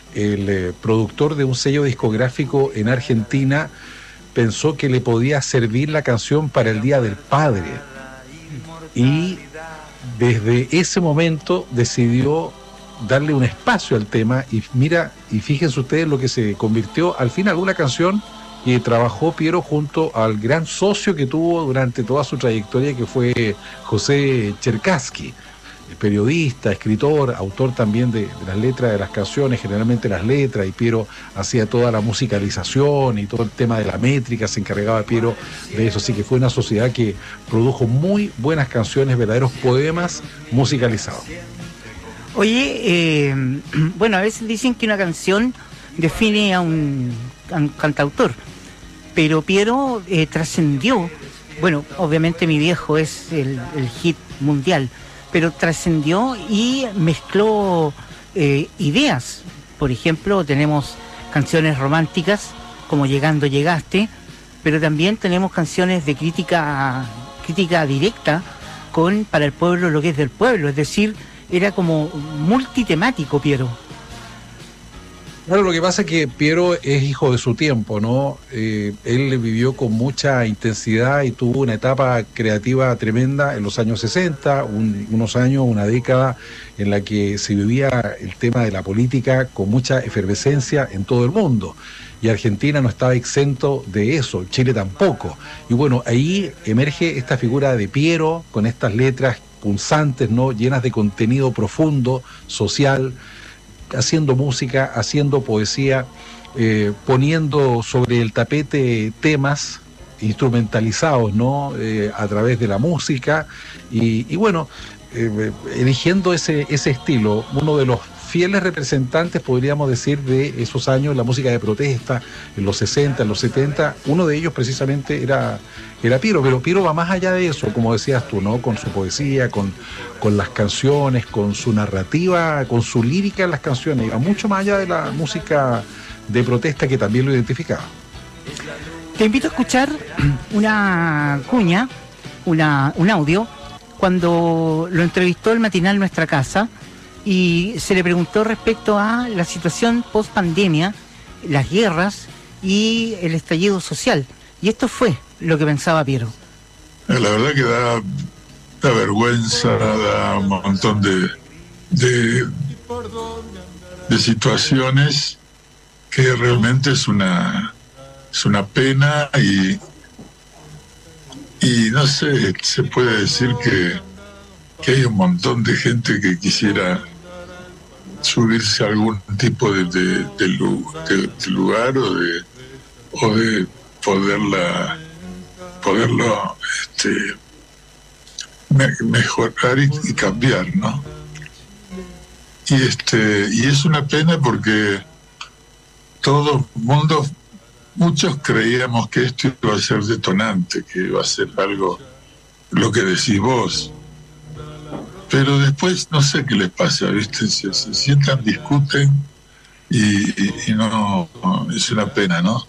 el productor de un sello discográfico en Argentina pensó que le podía servir la canción para el Día del Padre. Y desde ese momento decidió darle un espacio al tema y mira, y fíjense ustedes lo que se convirtió al final, una canción que trabajó Piero junto al gran socio que tuvo durante toda su trayectoria, que fue José Cherkassky, periodista, escritor, autor también de las letras de las canciones, generalmente las letras, y Piero hacía toda la musicalización y todo el tema de la métrica, se encargaba Piero de eso, así que fue una sociedad que produjo muy buenas canciones, verdaderos poemas musicalizados. Oye, bueno, a veces dicen que una canción define a un cantautor, pero Piero trascendió, bueno, obviamente Mi Viejo es el hit mundial, pero trascendió y mezcló ideas. Por ejemplo, tenemos canciones románticas como Llegando Llegaste, pero también tenemos canciones de crítica directa con Para el pueblo lo que es del pueblo, es decir, era como multitemático Piero. Claro, lo que pasa es que Piero es hijo de su tiempo, ¿no? Él vivió con mucha intensidad y tuvo una etapa creativa tremenda en los años 60, unos años, una década en la que se vivía el tema de la política con mucha efervescencia en todo el mundo. Y Argentina no estaba exento de eso, Chile tampoco. Y bueno, ahí emerge esta figura de Piero con estas letras punzantes, ¿no? Llenas de contenido profundo, social, haciendo música, haciendo poesía, poniendo sobre el tapete temas instrumentalizados, ¿no? A través de la música y bueno, eligiendo ese estilo, uno de los fieles representantes, podríamos decir, de esos años, la música de protesta, en los 60, en los 70, uno de ellos precisamente era Piero, pero Piero va más allá de eso, como decías tú, ¿no? Con su poesía, con las canciones, con su narrativa, con su lírica en las canciones, iba mucho más allá de la música de protesta que también lo identificaba. Te invito a escuchar una cuña, un audio, cuando lo entrevistó el matinal Nuestra Casa, y se le preguntó respecto a la situación post pandemia, las guerras y el estallido social. Y esto fue lo que pensaba Piero. La verdad que da vergüenza, da un montón de situaciones que realmente es una pena y no sé, se puede decir que hay un montón de gente que quisiera subirse a algún tipo de lugar o de poderlo mejorar y cambiar, ¿no? Y es una pena porque todo el mundo, muchos creíamos que esto iba a ser detonante, que iba a ser algo, lo que decís vos. Pero después no sé qué les pasa, ¿viste? Se sientan, discuten y no, es una pena, ¿no?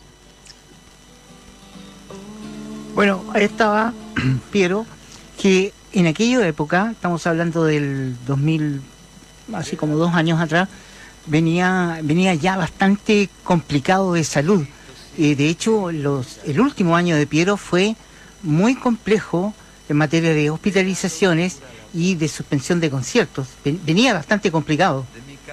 Bueno, ahí estaba Piero, que en aquella época, estamos hablando del 2000, así como 2 años atrás, venía ya bastante complicado de salud. De hecho, el último año de Piero fue muy complejo en materia de hospitalizaciones y de suspensión de conciertos. Venía bastante complicado.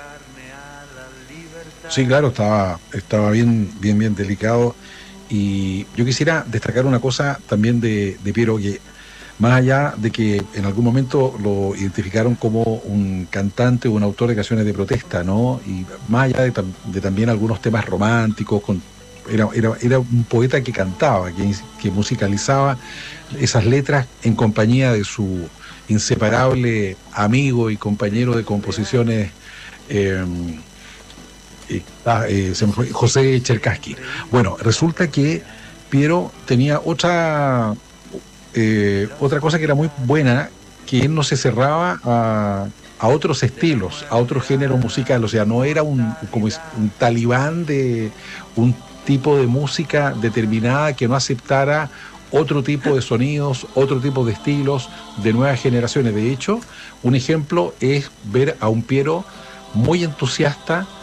Sí, claro, estaba bien delicado. Y yo quisiera destacar una cosa también de Piero, que más allá de que en algún momento lo identificaron como un cantante o un autor de canciones de protesta, ¿no? Y más allá de también algunos temas románticos, era un poeta que cantaba, que musicalizaba esas letras en compañía de su inseparable amigo y compañero de composiciones, José Cherkassky. Bueno, resulta que Piero tenía otra cosa que era muy buena, que él no se cerraba a otros estilos, a otros géneros musicales, o sea, no era como un talibán de un tipo de música determinada que no aceptara otro tipo de sonidos, otro tipo de estilos de nuevas generaciones. De hecho, un ejemplo es ver a un Piero muy entusiasta